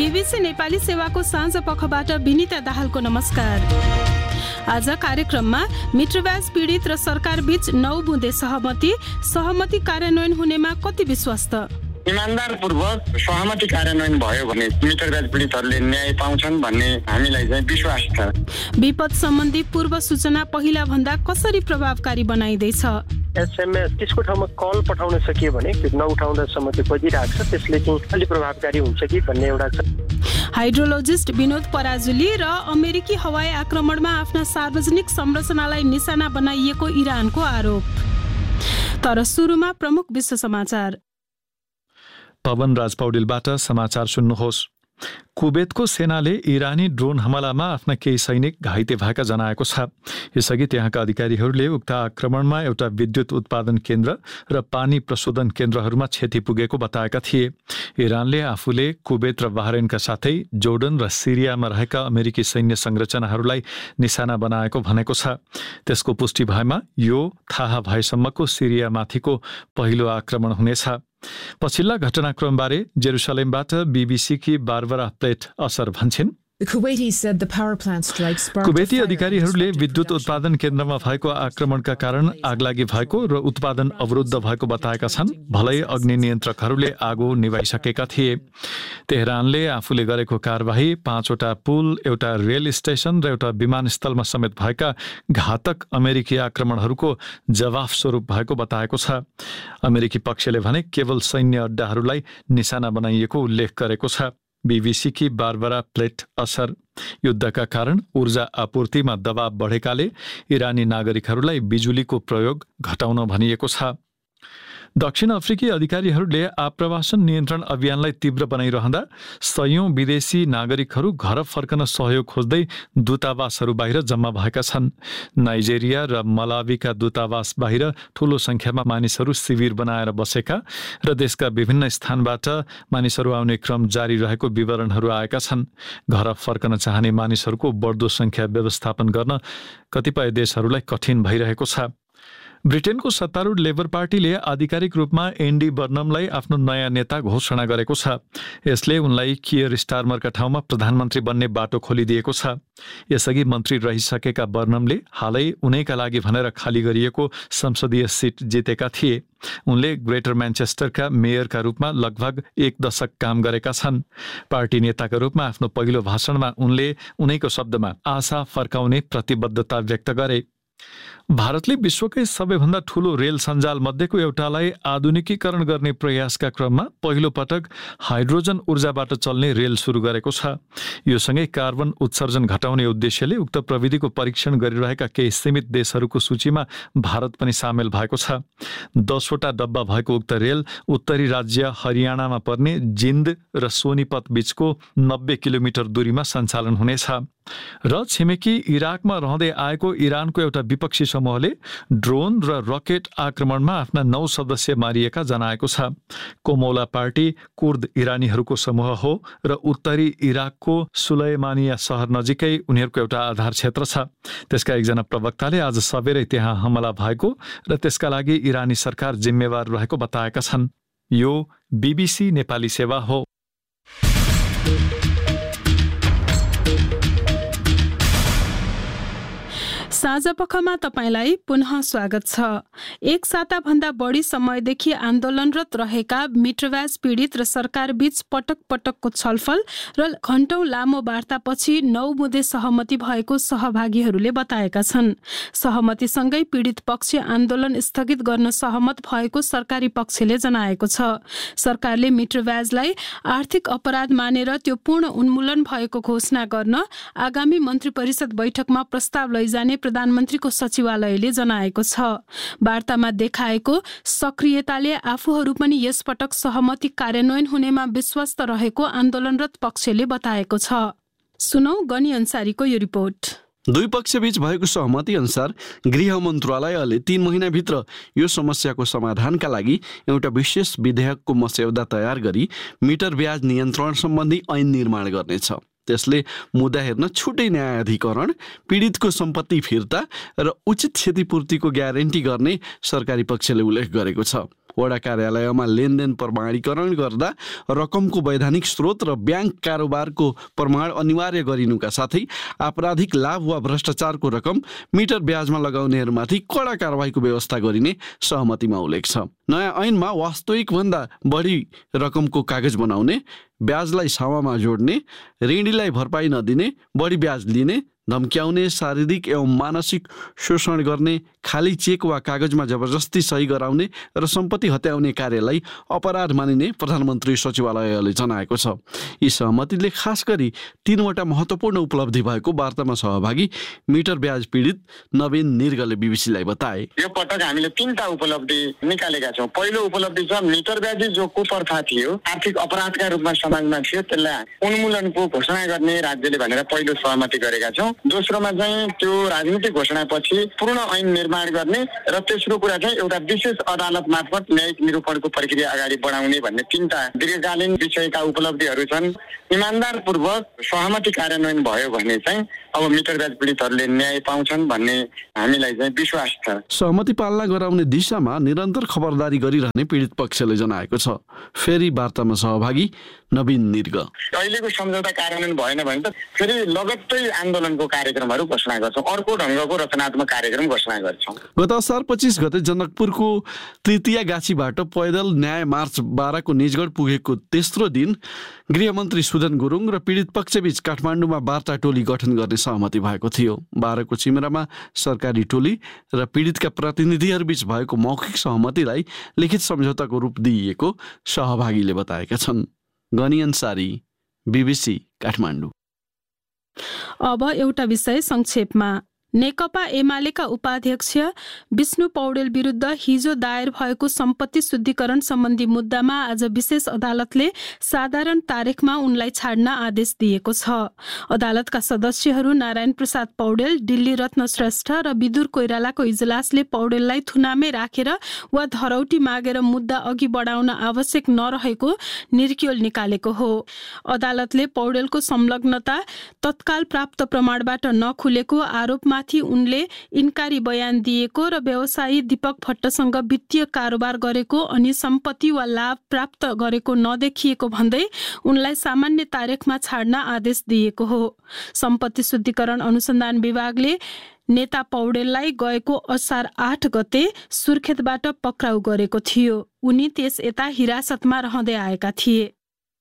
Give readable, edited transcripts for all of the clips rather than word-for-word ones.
BBC Nepali सेवाको साँझ पखबाट विनिता दाहालको नमस्कार। आज कार्यक्रममा मित्रवाज पीडित र सरकार बीच 9 बुँदे सहमति कार्यान्वयन हुनेमा कति विश्वास त? इमानदारपूर्वक सहमति कार्यान्वयन भयो भने मित्रवाज पीडितहरूले न्याय पाउँछन् भन्ने हामीलाई चाहिँ विश्वास छ। विपद सम्बन्धी पूर्व सूचना पहिला भन्दा कसरी प्रभावकारी बनाइदैछ? एसएमएस त्यसको ठाउँमा कल पठाउन सकियो भने त्यो नउठाउँदासम्म त्यो बजिरहेको छ, त्यसले चाहिँ अलि प्रभावकारी हुन्छ कि भन्ने एउटा छ। हाइड्रोलोजिस्ट विनोद पराजुली र अमेरिकी हवाई आक्रमणमा आफ्ना सार्वजनिक संरचनालाई निशाना बनाइएको इरानको आरोप। तर सुरुमा प्रमुख विश्व समाचार। पवन राज पौडेलबाट समाचार सुन्नुहोस्। कुवेतको सेनाले इरानी ड्रोन हमलामा आफ्ना केही सैनिक घाइते भएका जनाएको छ। यसअघि त्यहाँका अधिकारीहरूले उक्त आक्रमणमा एउटा विद्युत उत्पादन केन्द्र र पानी प्रशोधन केन्द्रहरूमा क्षति पुगेको बताएका थिए। इरानले आफूले कुवेत र बहरेनका साथै जोर्डन र सिरियामा रहेका अमेरिकी सैन्य संरचनाहरूलाई निशाना बनाएको भनेको छ। त्यसको पुष्टि भएमा यो थाहा भएसम्मको सिरियामाथिको पहिलो आक्रमण हुनेछ। पछिल्ला घटनाक्रमबारे जेरुसलेमबाट बीबीसीकी बारबरा प्लेट असर भन्छिन्। कुवेती अधिकारीहरूले विद्युत उत्पादन केन्द्रमा भएको आक्रमणका कारण आगलागी भएको र उत्पादन अवरुद्ध भएको बताएका छन्। भलै अग्नि नियन्त्रकहरूले आगो निभाइसकेका थिए। तेहरानले आफूले गरेको कारबाही 5वटा पुल, एउटा रेल स्टेशन र एउटा विमानस्थलमा समेत भएका घातक अमेरिकी आक्रमणहरूको जवाफ स्वरूप भएको बताएको छ। अमेरिकी पक्षले भने केवल सैन्य अड्डाहरूलाई निशाना बनाइएको उल्लेख गरेको छ। बीबीसीकी बारबरा प्लेट असर। युद्धका कारण ऊर्जा आपूर्तिमा दबाव बढेकाले इरानी नागरिकहरूलाई बिजुलीको प्रयोग घटाउन भनिएको छ। दक्षिण अफ्रिकी अधिकारीहरूले आप्रवासन नियन्त्रण अभियानलाई तीव्र बनाइरहँदा सयौं विदेशी नागरिकहरू घर फर्कन सहयोग खोज्दै दूतावासहरू बाहिर जम्मा भएका छन्। नाइजेरिया र मलावीका दूतावास बाहिर ठूलो संख्यामा मानिसहरू शिविर बनाएर बसेका र देशका विभिन्न स्थानबाट मानिसहरू आउने क्रम जारी रहेको विवरणहरू आएका छन्। घर फर्कन चाहने मानिसहरूको बढ्दो संख्या व्यवस्थापन गर्न कतिपय देशहरूलाई कठिन भइरहेको छ। ब्रिटेनको सत्तारूढ लेबर पार्टीले आधिकारिक रूपमा एन्डी बर्नमलाई आफ्नो नयाँ नेता घोषणा गरेको छ। यसले उनलाई कियर स्टारमरका ठाउँमा प्रधानमन्त्री बन्ने बाटो खोलिदिएको छ। यसअघि मन्त्री रहिसकेका बर्नमले हालै उनैका लागि भनेर खाली गरिएको संसदीय सिट जितेका थिए। उनले ग्रेटर म्यानचेस्टरका मेयरका रूपमा लगभग 1 दशक काम गरेका छन्। पार्टी नेताका रूपमा आफ्नो पहिलो भाषणमा उनले उनैको शब्दमा आशा फर्काउने प्रतिबद्धता व्यक्त गरे। भारतले विश्वकै सबैभन्दा ठूलो रेल सञ्जाल मध्येको एउटालाई आधुनिकीकरण गर्ने प्रयासका क्रममा पहिलो पटक हाइड्रोजन ऊर्जाबाट चल्ने रेल सुरु गरेको छ। यो सँगै कार्बन उत्सर्जन घटाउने उद्देश्यले उक्त प्रविधिको परीक्षण गरिरहेका केही सीमित देशहरूको सूचीमा भारत पनि सामेल भएको छ। 10वटा डब्बा भएको उक्त रेल उत्तरी राज्य हरियाणामा पर्ने जिन्द र सोनीपत बीचको 90 किलोमिटर दूरीमा सञ्चालन हुनेछ। र छिमेकी इराकमा रहँदै आएको इरानको एउटा विपक्षी समूहले ड्रोन र रकेट आक्रमणमा आफ्ना 9 सदस्य मारिएका जनाएको छ। कोमोला पार्टी कुर्द इरानीहरूको समूह हो र उत्तरी इराकको सुलैमानिया सहर नजिकै उनीहरूको एउटा आधार क्षेत्र छ। त्यसका एकजना प्रवक्ताले आज सबेरै त्यहाँ हमला भएको र त्यसका लागि इरानी सरकार जिम्मेवार रहेको बताएका छन्। यो बीबीसी नेपाली सेवा हो। साँझपखमा तपाईलाई पुनः स्वागत छ। एक साताभन्दा बढी समयदेखि आन्दोलनरत रहेका मित्रवाज पीडित र सरकार बीच पटक पटकको छलफल र घण्टौं लामो वार्तापछि 9 बुँदे सहमति भएको सहभागीहरूले बताएका छन्। सहमतिसँगै पीडित पक्ष आन्दोलन स्थगित गर्न सहमत भएको सरकारी पक्षले जनाएको छ। सरकारले मित्रवाजलाई आर्थिक अपराध मानेर त्यो पूर्ण उन्मूलन भएको घोषणा गर्न आगामी मन्त्री परिषद बैठकमा प्रस्ताव लैजाने प्रधानमन्त्रीको सचिवालयले जनाएको छ। वार्तामा देखाएको सक्रियताले आफूहरू पनि यसपटक सहमति कार्यान्वयन हुनेमा विश्वस्त रहेको आन्दोलनरत पक्षले बताएको छ। सुनौ गनी अन्सारीको यो रिपोर्ट। दुई पक्षबीच भएको सहमति अनुसार गृह मन्त्रालयले 3 महिनाभित्र यो समस्याको समाधानका लागि एउटा विशेष विधेयकको मस्यौदा तयार गरी मिटर ब्याज नियन्त्रण सम्बन्धी ऐन निर्माण गर्नेछ। त्यसले मुद्दा हेर्न छुट्टै न्यायाधिकरण, पीडितको सम्पत्ति फिर्ता र उचित क्षतिपूर्तिको ग्यारेन्टी गर्ने सरकारी पक्षले उल्लेख गरेको छ। वडा कार्यालयमा लेनदेन प्रमाणीकरण गर्दा रकमको वैधानिक स्रोत र ब्याङ्क कारोबारको प्रमाण अनिवार्य गरिनुका साथै आपराधिक लाभ वा भ्रष्टाचारको रकम मिटर ब्याजमा लगाउनेहरूमाथि कडा कारबाहीको व्यवस्था गरिने सहमतिमा उल्लेख छ। नयाँ ऐनमा वास्तविक भन्दा बढी रकमको कागज बनाउने, ब्याजलाई सावामा जोड्ने, ऋणीलाई भरपाई नदिने, बढी ब्याज लिने, धम्क्याउने, शारीरिक एवं मानसिक शोषण गर्ने, खाली चेक वा कागजमा जबरजस्ती सही गराउने र सम्पत्ति हत्याउने कार्यलाई अपराध मानिने प्रधानमन्त्री सचिवालयले जनाएको छ। यी सहमतिले खास गरी 3वटा महत्त्वपूर्ण उपलब्धि भएको वार्तामा सहभागी मिटर ब्याज पीडित नवीन निर्गले बीबीसीलाई बताए। यो पटक हामीले 3टा उपलब्धि निकालेका छौँ। पहिलो उपलब्धि छ मिटर ब्याज जो कुप्रथा थियो, आर्थिक अपराधका रूपमा समाजमा थियो, त्यसलाई उन्मूलनको घोषणा गर्ने राज्यले भनेर पहिलो सहमति गरेका छौँ। दोस्रोमा चाहिँ त्यो राजनीतिक घोषणापछि पूर्ण ऐन निर्माण गर्ने र तेस्रो कुरा चाहिँ एउटा विशेष अदालत मार्फत न्यायिक निरूपणको प्रक्रिया अगाडि बढाउने भन्ने 3टा दीर्घकालीन विषयका उपलब्धिहरू छन्। इमानदारपूर्वक सहमति कार्यान्वयन भयो भने चाहिँ अब मिटर ब्याज पीडितहरूले न्याय पाउँछन् भन्ने हामीलाई चाहिँ विश्वास छ। सहमति पालना गराउने दिशामा निरन्तर खबरदारी गरिरहने पीडित पक्षले जनाएको छ। फेरि वार्तामा सहभागी नवीन निर्ग, अहिलेको सम्झौता कार्यान्वयन भएन भने त फेरि लगत्तै आन्दोलनको कार्यक्रमहरू घोषणा गर्छौँ, अर्को ढङ्गको रचनात्मक कार्यक्रम घोषणा गर्छौँ। गत असार 25 गते जनकपुरको तृतीय गाछीबाट पैदल न्याय मार्च 12 को निजगढ पुगेको तेस्रो दिन गृहमन्त्री सुदन गुरुङ र पीडित पक्षबीच काठमाडौँमा वार्ता टोली गठन गर्ने सहमति भएको थियो। 12 को चिमरामा सरकारी टोली र पीडितका प्रतिनिधिहरूबीच भएको मौखिक सहमतिलाई लिखित सम्झौताको रूप दिइएको सहभागीले बताएका छन्। गनी अन्सारी, बीबीसी काठमाडौँ। अब एउटा विषय संक्षेपमा। नेकपा एमालेका उपाध्यक्ष विष्णु पौडेल विरुद्ध हिजो दायर भएको सम्पत्ति शुद्धिकरण सम्बन्धी मुद्दामा आज विशेष अदालतले साधारण तारिखमा उनलाई छाड्न आदेश दिएको छ। अदालतका सदस्यहरू नारायण प्रसाद पौडेल, दिल्ली रत्न श्रेष्ठ र विदुर कोइरालाको इजलासले पौडेललाई थुनामै राखेर वा धरौटी मागेर मुद्दा अघि बढाउन आवश्यक नरहेको निर्क्युल निकालेको हो। अदालतले पौडेलको संलग्नता तत्काल प्राप्त प्रमाणबाट नखुलेको आरोपमा उनले इन्कारी बयान दिएको र व्यवसायी दीपक भट्टसँग वित्तीय कारोबार गरेको अनि सम्पत्ति वा लाभ प्राप्त गरेको नदेखिएको भन्दै उनलाई सामान्य तारिखमा छाड्न आदेश दिएको हो। सम्पत्ति शुद्धिकरण अनुसन्धान विभागले नेता पौडेललाई गएको असार 8 गते सुर्खेतबाट पक्राउ गरेको थियो। उनी त्यस यता हिरासतमा रहँदै आएका थिए।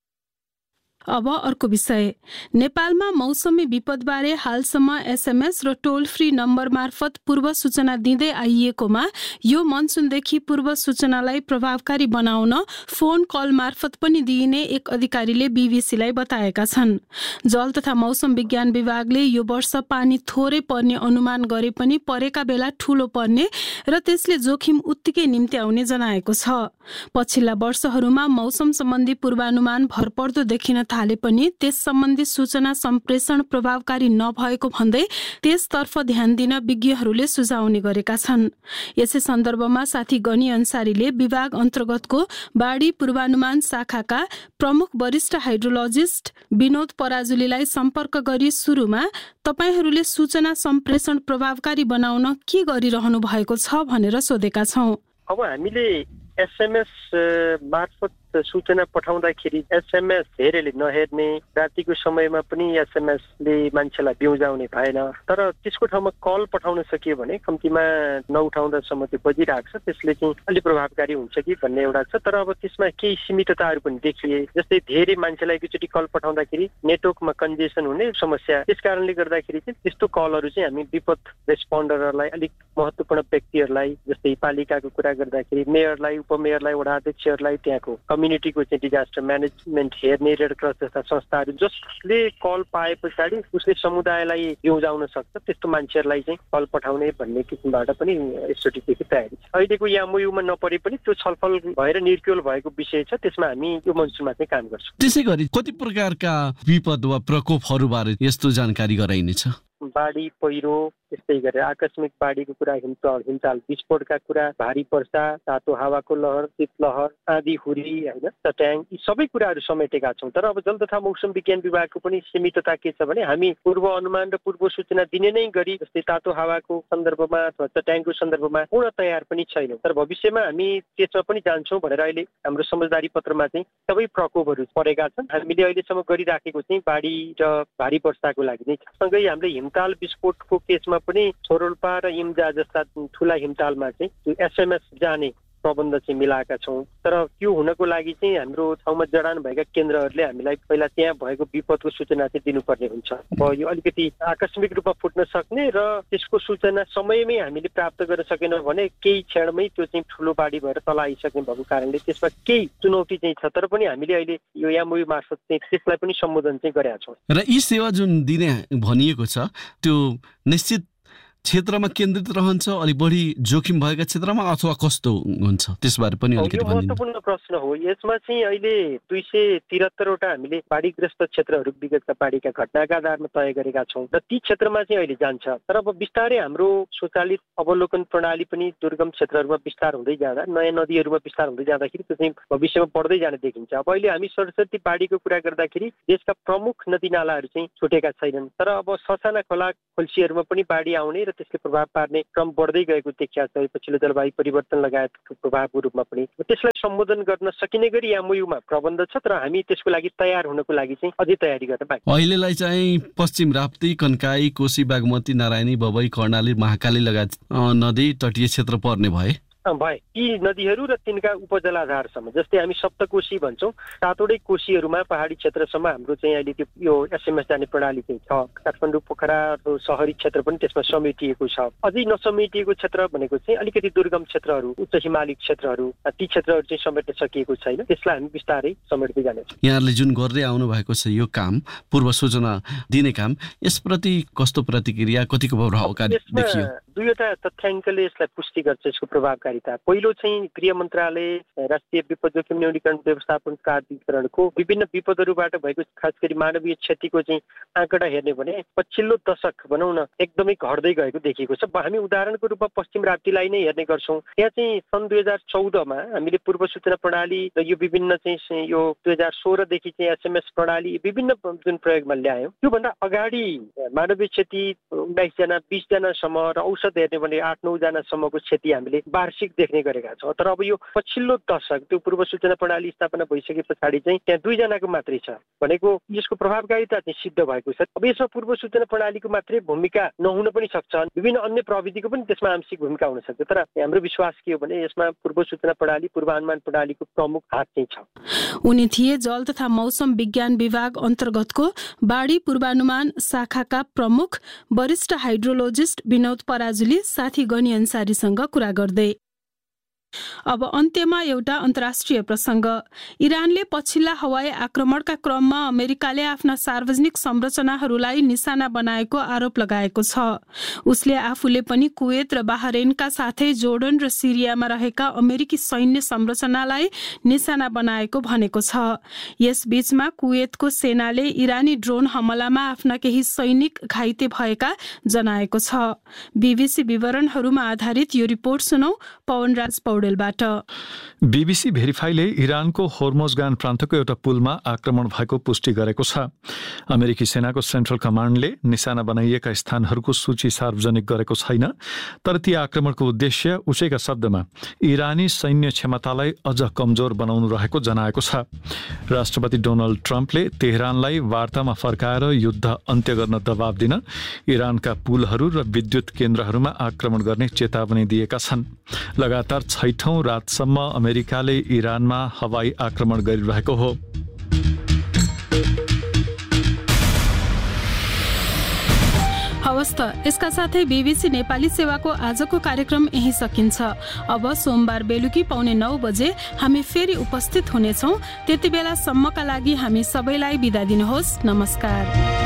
अब अर्को विषय। नेपालमा मौसमी विपदबारे हालसम्म एसएमएस र टोल फ्री नम्बर मार्फत पूर्व सूचना दिँदै आइएकोमा यो मनसुनदेखि पूर्व सूचनालाई प्रभावकारी बनाउन फोन कल मार्फत पनि दिइने एक अधिकारीले बीबीसीलाई बताएका छन्। जल तथा मौसम विज्ञान विभागले यो वर्ष पानी थोरै पर्ने अनुमान गरे पनि परेका बेला ठूलो पर्ने र त्यसले जोखिम उत्तिकै निम्त्याउने जनाएको छ। पछिल्ला वर्षहरूमा मौसम सम्बन्धी पूर्वानुमान भरपर्दो देखिन थाले पनि त्यस सम्बन्धी सूचना सम्प्रेषण प्रभावकारी नभएको भन्दै त्यसतर्फ ध्यान दिन विज्ञहरूले सुझाउने गरेका छन्। यसै सन्दर्भमा साथी गनी अन्सारीले विभाग अन्तर्गतको बाढी पूर्वानुमान शाखाका प्रमुख वरिष्ठ हाइड्रोलोजिस्ट विनोद पराजुलीलाई सम्पर्क गरी सुरुमा तपाईहरूले सूचना सम्प्रेषण प्रभावकारी बनाउन के गरिरहनु भएको छ भनेर सोधेका छौं। अब हामीले एसएमएस मार्फत सूचना पठाउँदाखेरि एसएमएस धेरैले नहेर्ने, रातिको समयमा पनि एसएमएसले मान्छेलाई बिउजाउने भएन। तर त्यसको ठाउँमा कल पठाउन सकियो भने कम्तीमा नउठाउँदासम्म त्यो बजिरहेको छ, त्यसले चाहिँ अलि प्रभावकारी हुन्छ कि भन्ने एउटा छ। तर अब त्यसमा केही सीमितताहरू पनि देखिए, जस्तै धेरै मान्छेलाई एकचोटि कल पठाउँदाखेरि नेटवर्कमा कन्जेसन हुने समस्या। त्यस कारणले गर्दाखेरि चाहिँ त्यस्तो कलहरू चाहिँ हामी विपद रेस्पोन्डरहरूलाई, अलिक महत्त्वपूर्ण व्यक्तिहरूलाई, जस्तै पालिकाको कुरा गर्दाखेरि मेयरलाई, उपमेयरलाई, वडा अध्यक्षहरूलाई, त्यहाँको कम्युनिटीको चाहिँ डिजास्टर म्यानेजमेन्ट हेर्ने रेड क्रस जस्ता संस्थाहरू जसले कल पाए पछाडि उसले समुदायलाई बिउजाउन सक्छ, त्यस्तो मान्छेहरूलाई चाहिँ कल पठाउने भन्ने किसिमबाट पनि एसओटीको तयारी छ। अहिलेको एमओयूमा नपरे पनि त्यो छलफल भएर निर्क्युल भएको विषय छ, त्यसमा हामी यो मनसुनमा चाहिँ काम गर्छौँ। त्यसै गरी कति प्रकारका विपद वा प्रकोपहरूबारे यस्तो जानकारी गराइनेछ? बाढी, पहिरो, त्यस्तै गरेर आकस्मिक बाढीको कुरा, हिमताल विस्फोटका कुरा, भारी वर्षा, तातो हावाको लहर, शीतलहर, आँधी हुरी होइन, चट्याङ, यी सबै कुराहरू समेटेका छौँ। तर अब जल तथा मौसम विज्ञान विभागको पनि सीमितता के छ भने हामी पूर्व अनुमान र पूर्व सूचना दिने नै गरी जस्तै तातो हावाको सन्दर्भमा अथवा चट्याङको सन्दर्भमा पूर्ण तयार पनि छैनौँ। तर भविष्यमा हामी त्यसमा पनि जान्छौँ भनेर अहिले हाम्रो समझदारी पत्रमा चाहिँ सबै प्रकोपहरू परेका छन्। हामीले अहिलेसम्म गरिराखेको चाहिँ बाढी र भारी वर्षाको लागि नै। सँगै हामीले हिमताल विस्फोटको केसमा पनि छोरोल्पा र इम्जा जस्ता ठुला हिमतालमा चाहिँ त्यो एसएमएस जाने प्रबन्ध चाहिँ मिलाएका छौँ। तर त्यो हुनको लागि चाहिँ हाम्रो ठाउँमा जडान भएका केन्द्रहरूले हामीलाई पहिला त्यहाँ भएको विपदको सूचना चाहिँ दिनुपर्ने हुन्छ। अब यो अलिकति आकस्मिक रूपमा फुट्न सक्ने र त्यसको सूचना समयमै हामीले प्राप्त गर्न सकेनौँ भने केही क्षणमै त्यो चाहिँ ठुलो बाढी भएर तल आइसक्ने भएको कारणले त्यसमा केही चुनौती चाहिँ छ। तर पनि हामीले अहिले यो एमओयू मार्फत चाहिँ त्यसलाई पनि सम्बोधन चाहिँ गरेका छौँ। र यी सेवा जुन दिने भनिएको छ त्यो निश्चित क्षेत्रमा केन्द्रित रहन्छ, अलिक बढी जोखिम भएका क्षेत्रमा, अथवा कस्तो हुन्छ त्यसबारे पनि अलिकति भनिदिनु। महत्त्वपूर्ण प्रश्न हो। यसमा चाहिँ अहिले 273वटा हामीले बाढीग्रस्त क्षेत्रहरू विगतका बाढीका घटनाका आधारमा तय गरेका छौँ र ती क्षेत्रमा चाहिँ अहिले जान्छ। तर अब बिस्तारै हाम्रो स्वचालित अवलोकन प्रणाली पनि दुर्गम क्षेत्रहरूमा विस्तार हुँदै जाँदा, नयाँ नदीहरूमा विस्तार हुँदै जाँदाखेरि त्यो चाहिँ भविष्यमा बढ्दै जाने देखिन्छ। अब अहिले हामी सरस्वती बाढीको कुरा गर्दाखेरि देशका प्रमुख नदी नालाहरू चाहिँ छुटेका छैनन्। तर अब ससाना खोला खोल्सीहरूमा पनि बाढी आउने र त्यसले प्रभाव पार्ने क्रम बढ्दै गएको देखिया छ। पछिल्लो जलवायु परिवर्तन लगायतको प्रभावको रूपमा पनि त्यसलाई सम्बोधन गर्न सकिने गरी एमओयूमा प्रबन्ध छ। तर हामी त्यसको लागि तयार हुनको लागि चाहिँ अझै तयारी गर्न बाँकी। अहिलेलाई चाहिँ पश्चिम राप्ती, कन्काई, कोशी, बागमती, नारायणी, बबई, कर्णाली, महाकाली लगायत नदी तटीय क्षेत्र पर्ने भए यी नदीहरू र तिनका उपजलाधारसम्म, जस्तै हामी सप्तकोशी भन्छौँ, सातवटै कोशीहरूमा पहाडी क्षेत्रसम्म हाम्रो चाहिँ अहिले त्यो यो एसएमएस जाने प्रणाली चाहिँ छ। काठमाडौँ, पोखरा शहरी क्षेत्र पनि त्यसमा समेटिएको छ। अझै नसमेटिएको क्षेत्र भनेको चाहिँ अलिकति दुर्गम क्षेत्रहरू, उच्च हिमाली क्षेत्रहरू, ती क्षेत्रहरू चाहिँ समेट्न सकिएको छैन। त्यसलाई हामी बिस्तारै समेट्दै जानेछौँ। यहाँहरूले जुन गर्दै आउनु भएको छ यो काम, पूर्व सूचना दिने काम, यसप्रति कस्तो प्रतिक्रिया, कतिको प्रभावकारी देखियो? दुईवटा तथ्याङ्कले यसलाई पुष्टि गर्छ यसको प्रभावकारी। पहिलो चाहिँ गृह मन्त्रालय राष्ट्रिय विपद जोखिम न्यूनीकरण व्यवस्थापन प्राधिकरणको विभिन्न विपदहरूबाट भएको खास गरी मानवीय क्षतिको चाहिँ आँकडा हेर्ने भने पछिल्लो दशक भनौँ न एकदमै घट्दै गएको देखिएको छ। हामी उदाहरणको रूपमा पश्चिम राप्तीलाई नै हेर्ने गर्छौँ। त्यहाँ चाहिँ सन् 2014मा हामीले पूर्व सूचना प्रणाली र यो विभिन्न चाहिँ यो 2016देखि चाहिँ एसएमएस प्रणाली विभिन्न जुन प्रयोगमा ल्यायौँ, त्योभन्दा अगाडि मानवीय क्षति 19जना 20जनासम्म र औसत हेर्ने भने 8-9 जनासम्मको क्षति हामीले वार्षिक देख्ने गरेका छौँ। तर अब यो पछिल्लो दशक त्यो पूर्व सूचना प्रणाली स्थापना भइसके पछाडि चाहिँ त्यहाँ 2 जनाको मात्रै छ भनेको यसको प्रभावकारिता चाहिँ सिद्ध भएको छ। अब यसमा पूर्व सूचना प्रणालीको मात्रै भूमिका नहुन पनि सक्छ, विभिन्न अन्य प्रविधिको पनि त्यसमा आंशिक भूमिका हुन सक्छ। तर हाम्रो विश्वास के हो भने यसमा पूर्व सूचना प्रणाली, पूर्वानुमान प्रणालीको प्रमुख हात चाहिँ छ। उनी थिए जल तथा मौसम विज्ञान विभाग अन्तर्गतको बाढी पूर्वानुमान शाखाका प्रमुख वरिष्ठ हाइड्रोलोजिस्ट विनोद पराजुली साथी गनी अन्सारीसँग कुरा गर्दै। अब अन्त्यमा एउटा अन्तर्राष्ट्रिय प्रसङ्ग। इरानले पछिल्ला हवाई आक्रमणका क्रममा अमेरिकाले आफ्ना सार्वजनिक संरचनाहरूलाई निशाना बनाएको आरोप लगाएको छ। उसले आफूले पनि कुवेत र बाहरेनका साथै जोर्डन र सिरियामा रहेका अमेरिकी सैन्य संरचनालाई निशाना बनाएको भनेको छ। यसबीचमा कुवेतको सेनाले इरानी ड्रोन हमलामा आफ्ना केही सैनिक घाइते भएका जनाएको छ। बीबीसी विवरणहरूमा आधारित यो रिपोर्ट सुनौ पवनराज पौडेलबाट। बीबीसी भेरिफाईले इरानको होर्मोजगान प्रान्तको एउटा पुलमा आक्रमण भएको पुष्टि गरेको छ। अमेरिकी सेनाको सेन्ट्रल कमान्डले निशाना बनाइएका स्थानहरूको सूची सार्वजनिक गरेको छैन, तर ती आक्रमणको उद्देश्य उसैका शब्दमा इरानी सैन्य क्षमतालाई अझ कमजोर बनाउनु रहेको जनाएको छ। राष्ट्रपति डोनाल्ड ट्रम्पले तेहरानलाई वार्तामा फर्काएर युद्ध अन्त्य गर्न दबाब दिन इरानका पुलहरू र विद्युत केन्द्रहरूमा आक्रमण गर्ने चेतावनी दिएका छन्। लगातार 6औं रातसम्म अमेरिकाले इरानमा हवाई आक्रमण गरिरहेको हो। हवस् त, यसका साथै बीबीसी नेपाली सेवाको आजको कार्यक्रम यही सकिन्छ। अब सोमबार बेलुकी 9:15 बजे हामी फेरि उपस्थित हुनेछौँ। त्यति बेलासम्मका लागि हामी सबैलाई बिदा दिनुहोस्। नमस्कार।